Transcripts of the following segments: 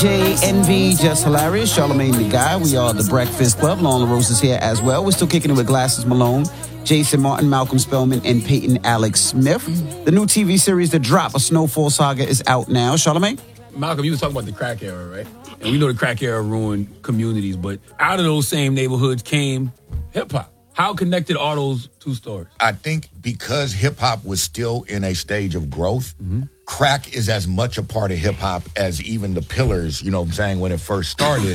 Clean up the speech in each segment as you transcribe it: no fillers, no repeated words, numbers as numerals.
JNV, Just Hilarious, Charlamagne the Guy. We are the Breakfast Club. Lauren LaRose is here as well. We're still kicking it with Glasses Malone, Jason Martin, Malcolm Spellman, and Peyton Alex Smith. The new TV series, The Drop, A Snowfall Saga, is out now. Charlamagne? Malcolm, you was talking about the crack era, right? And we know the crack era ruined communities, but out of those same neighborhoods came hip-hop. How connected are those two stories? I think because hip-hop was still in a stage of growth, crack is as much a part of hip-hop as even the Pillars, you know what I'm saying, when it first started.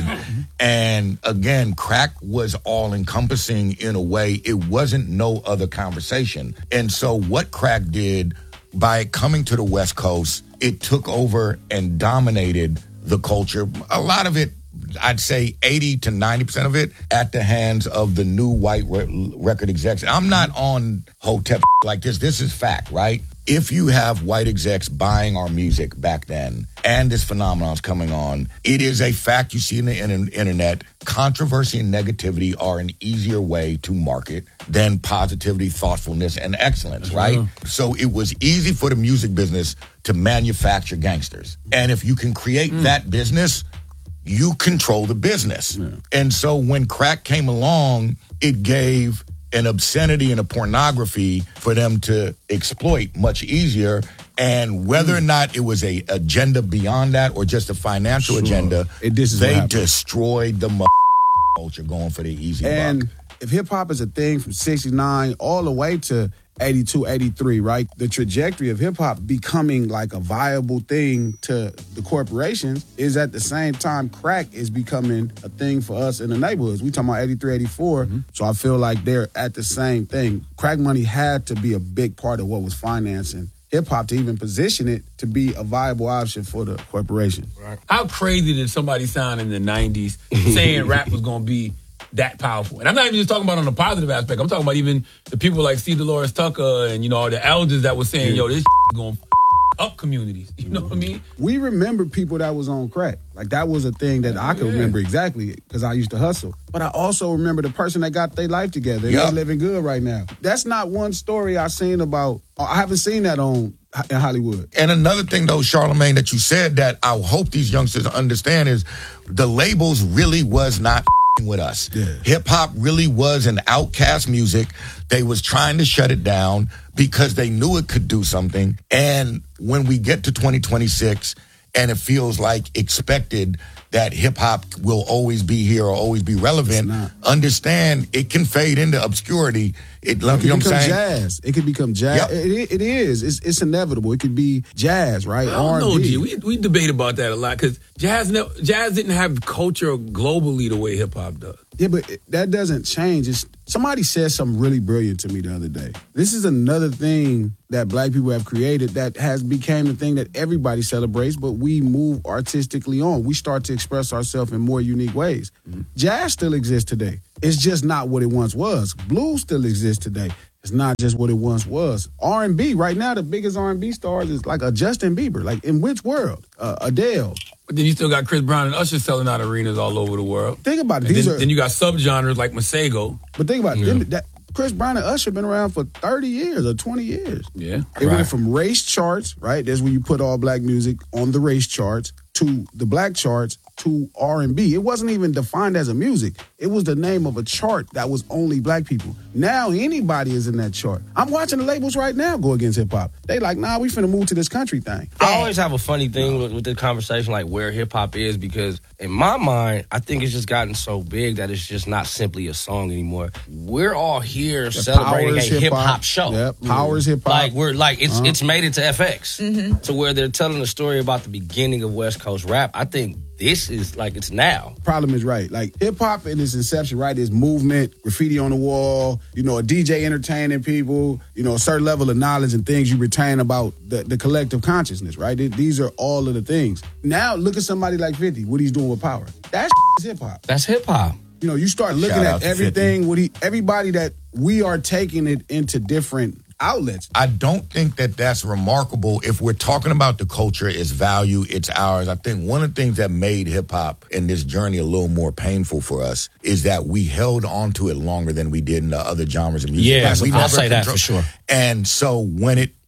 And again, crack was all-encompassing in a way. It wasn't no other conversation. And so what crack did, by coming to the West Coast, it took over and dominated the culture. A lot of it, I'd say 80 to 90% of it, at the hands of the new white record execs. I'm not on Hotep like this. This is fact, right? If you have white execs buying our music back then, and this phenomenon's coming on, it is a fact you see in the internet. Controversy and negativity are an easier way to market than positivity, thoughtfulness, and excellence, right? So it was easy for the music business to manufacture gangsters. And if you can create that business, you control the business. And so when crack came along, it gave an obscenity and a pornography for them to exploit much easier. And whether or not it was a agenda beyond that or just a financial agenda, they destroyed the culture going for the easy and buck. If hip-hop is a thing from 69 all the way to 82, 83, right? The trajectory of hip-hop becoming like a viable thing to the corporations is at the same time crack is becoming a thing for us in the neighborhoods. We talking about 83, 84, so I feel like they're at the same thing. Crack money had to be a big part of what was financing hip-hop to even position it to be a viable option for the corporation. Right. How crazy did somebody sound in the 90s saying rap was going to be that powerful? And I'm not even just talking about on the positive aspect. I'm talking about even the people like C. Dolores Tucker and, you know, the elders that were saying, yo, this is going to up communities. You know what I mean? We remember people that was on crack. Like, that was a thing that I could remember exactly because I used to hustle. But I also remember the person that got their life together. They're living good right now. That's not one story I've seen about. I haven't seen that in Hollywood. And another thing, though, Charlamagne, that you said that I hope these youngsters understand is the labels really was not with us. Hip-hop really was an outcast music. They was trying to shut it down because they knew it could do something. And when we get to 2026 and it feels like expected that hip-hop will always be here or always be relevant, understand it can fade into obscurity. It can become jazz. It could become jazz. It is. It's inevitable. It could be jazz, right? I don't know, G. We debate about that a lot because jazz didn't have culture globally the way hip-hop does. Yeah, but that doesn't change. Somebody said something really brilliant to me the other day. This is another thing that black people have created that has became the thing that everybody celebrates, but we move artistically on. We start to express ourselves in more unique ways. Jazz still exists today. It's just not what it once was. Blues still exists today. It's not just what it once was. R&B, right now, the biggest R&B stars is like a Justin Bieber. Like, in which world? Adele. But then you still got Chris Brown and Usher selling out arenas all over the world. Think about it. Then you got subgenres like Masego. But think about it. Chris Brown and Usher been around for 30 years or 20 years. Yeah. It went from race charts, right? That's when you put all black music on the race charts, to the black charts, to R&B. It wasn't even defined as a music. It was the name of a chart that was only black people. Now anybody is in that chart. I'm watching the labels right now go against hip-hop. They like, nah, we finna move to this country thing. I always have a funny thing with the conversation, like where hip-hop is, because in my mind, I think it's just gotten so big that it's just not simply a song anymore. We're all here celebrating a hip-hop show. Yep, Powers hip-hop. Like, it's made it to FX. To where they're telling a story about the beginning of West Coast rap. I think this is like it's now. Problem is right. Like hip-hop in its inception, right, is movement, graffiti on the wall, you know, a DJ entertaining people, you know, a certain level of knowledge and things you retain about the collective consciousness, right? These are all of the things. Now look at somebody like 50, what he's doing with Power. That is hip-hop. That's hip-hop. You know, you start looking at everything, everybody that we are taking it into different outlets. I don't think that that's remarkable. If we're talking about the culture, its value, it's ours. I think one of the things that made hip-hop in this journey a little more painful for us is that we held on to it longer than we did in the other genres of music. Yeah, I'll say that for sure. And so when it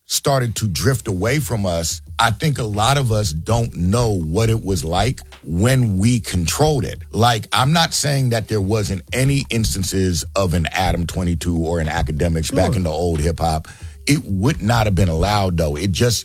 started to drift away from us, I think a lot of us don't know what it was like when we controlled it. Like, I'm not saying that there wasn't any instances of an Adam 22 or an Academics back in the old hip hop. It would not have been allowed, though. It just,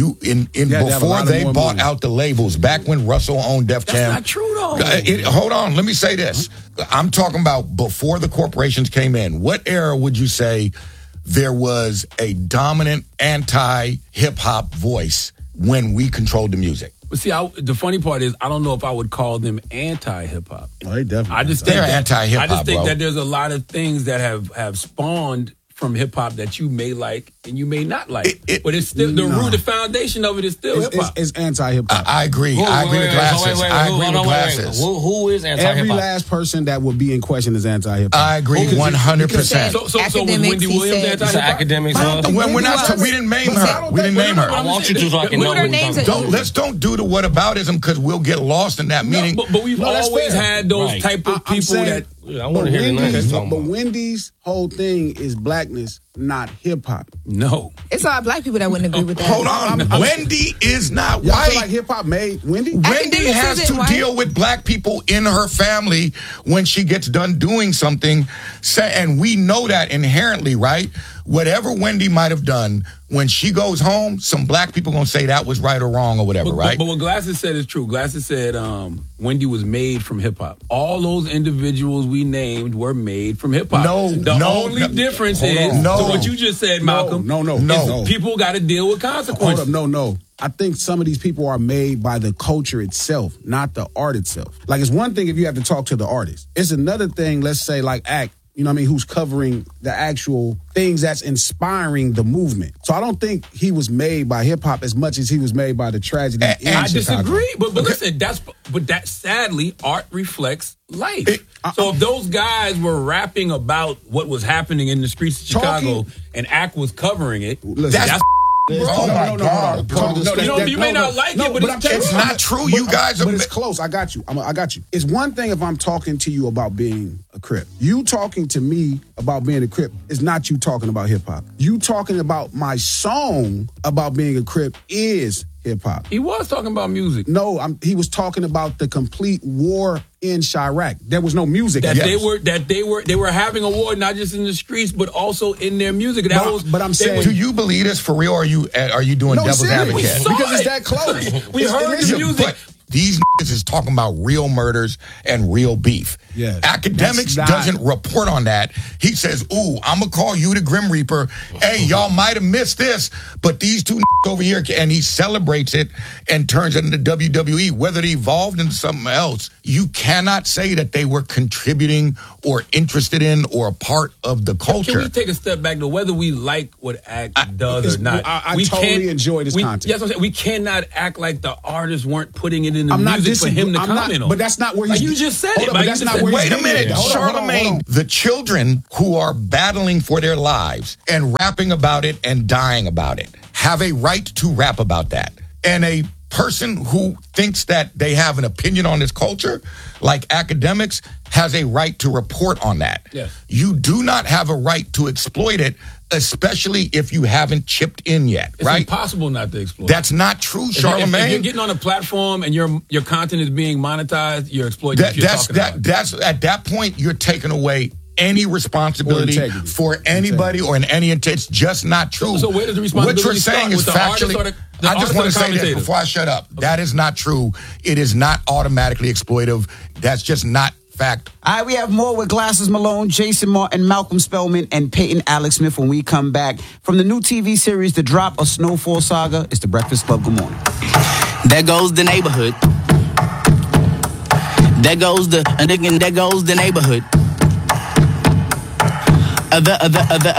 before they bought out the labels, back when Russell owned Def Jam. That's not true, though. Hold on, let me say this. I'm talking about before the corporations came in. What era would you say there was a dominant anti-hip-hop voice when we controlled the music? But see, the funny part is, I don't know if I would call them anti-hip-hop. Oh, they definitely. They're anti-hip-hop, I just think bro. that there's a lot of things that have spawned from hip hop that you may like and you may not like, but it's still the root, the foundation of it is still hip hop. It's anti-hip hop. I agree. I agree with Glasses. I agree with Glasses. Who is anti-hip hop? Every last person that would be in question is anti-hip hop. I agree 100%. So was Wendy Williams anti-hip hop? Academics. We didn't name her. We didn't name her. I want you to so I can know what you're talking about. Let's don't do the whataboutism because we'll get lost in that meaning. But we've always had those type of people that. I want to hear the names. But Wendy's whole thing is blackness, not hip hop. No. It's all black people that wouldn't agree with that. Hold on. Wendy is not Y'all white. feel like hip hop made Wendy? Wendy has to deal with black people in her family when she gets done doing something. And we know that inherently, right? Whatever Wendy might have done, when she goes home, some black people going to say that was right or wrong or whatever, right? But what Glasses said is true. Glasses said Wendy was made from hip-hop. All those individuals we named were made from hip-hop. The only difference is, to what you just said, Malcolm, no. people got to deal with consequences. Hold up, no. I think some of these people are made by the culture itself, not the art itself. Like, it's one thing if you have to talk to the artist. It's another thing, let's say, like Act, you know what I mean, who's covering the actual things that's inspiring the movement. So I don't think he was made by hip-hop as much as he was made by the tragedy in I Chicago. disagree, but listen, that sadly, art reflects life. So if those guys were rapping about what was happening in the streets of Chicago and Act was covering it, that's No, you may not like it, but it's not true. You guys are. But it's close. I got you. I got you. It's one thing if I'm talking to you about being a Crip. You talking to me about being a Crip is not you talking about hip hop. You talking about my song about being a Crip is hip hop. He was talking about music. No, he was talking about the complete war in Chirac. There was no music. They were having a war not just in the streets but also in their music. But I'm saying, do you believe this for real? Or are you doing devil's advocate? Because it's that close. We heard the music. But these niggas is talking about real murders and real beef. Yeah, Academics doesn't report on that. He says, ooh, I'm going to call you the Grim Reaper. Hey, y'all might have missed this, but these two over here, and he celebrates it and turns it into WWE. Whether it evolved into something else, you cannot say that they were contributing or interested in or a part of the culture. Can we take a step back to whether we like what Act does or not? I totally enjoy this content. Yes, I'm saying we cannot act like the artists weren't putting it in the music for him to comment on. But that's not where he's... you just said it. But that's not where wait a minute, Charlamagne. The children who are battling for their lives and rapping about it and dying about it have a right to rap about that. And a person who thinks that they have an opinion on this culture, like Academics, has a right to report on that. Yes. You do not have a right to exploit it, especially if you haven't chipped in yet, it's right? impossible not to exploit. That's not true, Charlamagne. If you're getting on a platform and your content is being monetized, you're exploiting what you're talking about. That's at that point, you're taking away any responsibility for anybody or in any intent. It's just not true. So where does the responsibility what you're saying is factually... I just want to say this before I shut up. Okay. That is not true. It is not automatically exploitive. That's just not fact. All right, we have more with Glasses Malone, Jason Martin, Malcolm Spellman, and Peyton Alex Smith when we come back. From the new TV series, The Drop, A Snowfall Saga, it's The Breakfast Club. Good morning. There goes the neighborhood. There goes the neighborhood.